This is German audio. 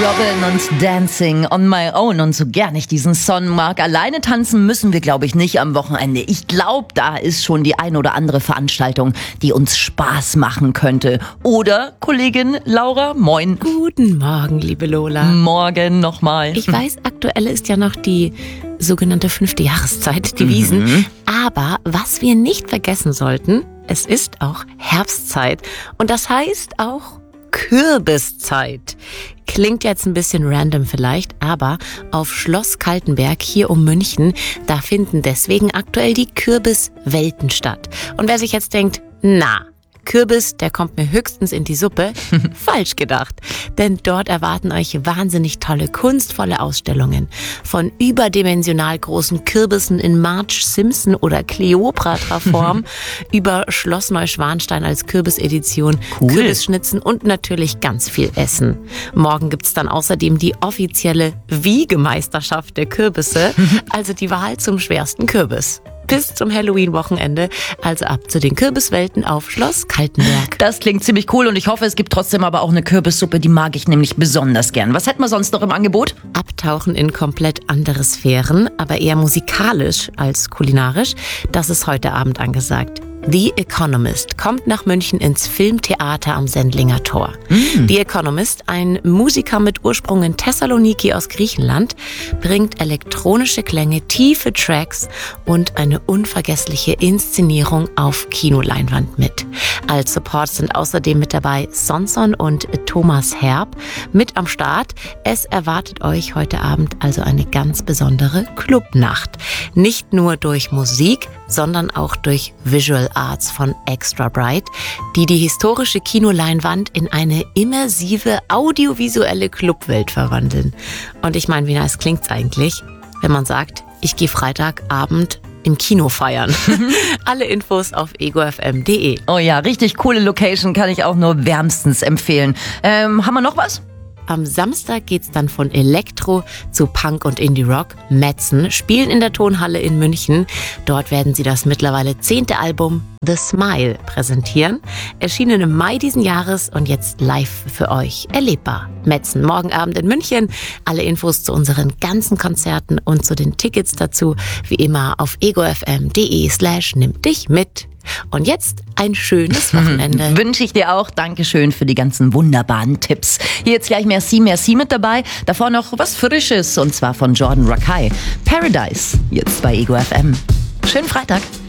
Robin und Dancing on My Own. Und so gern ich diesen Song mag, alleine tanzen müssen wir, glaube ich, nicht am Wochenende. Ich glaube, da ist schon die ein oder andere Veranstaltung, die uns Spaß machen könnte. Oder, Kollegin Laura, moin. Guten Morgen, liebe Lola. Morgen nochmal. Ich weiß, aktuell ist ja noch die sogenannte 5. Jahreszeit, die Wiesen. Aber was wir nicht vergessen sollten, es ist auch Herbstzeit. Und das heißt auch Kürbiszeit. Klingt jetzt ein bisschen random vielleicht, aber auf Schloss Kaltenberg hier um München, da finden deswegen aktuell die Kürbiswelten statt. Und wer sich jetzt denkt, na, Kürbis, der kommt mir höchstens in die Suppe. Falsch gedacht. Denn dort erwarten euch wahnsinnig tolle, kunstvolle Ausstellungen. Von überdimensional großen Kürbissen in Marge Simpson oder Kleopatra-Form über Schloss Neuschwanstein als Kürbisedition, Cool. Kürbisschnitzen und natürlich ganz viel Essen. Morgen gibt's dann außerdem die offizielle Wiegemeisterschaft der Kürbisse, also die Wahl zum schwersten Kürbis. Bis zum Halloween-Wochenende, also ab zu den Kürbiswelten auf Schloss Kaltenberg. Das klingt ziemlich cool und ich hoffe, es gibt trotzdem aber auch eine Kürbissuppe, die mag ich nämlich besonders gern. Was hätten wir sonst noch im Angebot? Abtauchen in komplett andere Sphären, aber eher musikalisch als kulinarisch. Das ist heute Abend angesagt. The Economist kommt nach München ins Filmtheater am Sendlinger Tor. The Economist, ein Musiker mit Ursprung in Thessaloniki aus Griechenland, bringt elektronische Klänge, tiefe Tracks und eine unvergessliche Inszenierung auf Kinoleinwand mit. Als Support sind außerdem mit dabei Sonson und Thomas Herb mit am Start. Es erwartet euch heute Abend also eine ganz besondere Clubnacht. Nicht nur durch Musik, sondern auch durch Visual Arts von Extra Bright, die die historische Kinoleinwand in eine immersive audiovisuelle Clubwelt verwandeln. Und ich meine, wie nice klingt's eigentlich, wenn man sagt, ich gehe Freitagabend im Kino feiern. Alle Infos auf egofm.de. Oh ja, richtig coole Location, kann ich auch nur wärmstens empfehlen. Haben wir noch was? Am Samstag geht's dann von Elektro zu Punk und Indie-Rock. Metzen spielen in der Tonhalle in München. Dort werden sie das mittlerweile 10. Album The Smile präsentieren. Erschienen im Mai diesen Jahres und jetzt live für euch erlebbar. Metzen morgen Abend in München. Alle Infos zu unseren ganzen Konzerten und zu den Tickets dazu wie immer auf egofm.de/nimmdichmit. Und jetzt ein schönes Wochenende. Wünsche ich dir auch. Dankeschön für die ganzen wunderbaren Tipps. Hier jetzt gleich Merci mit dabei. Davor noch was Frisches und zwar von Jordan Rakei. Paradise, jetzt bei Ego FM. Schönen Freitag.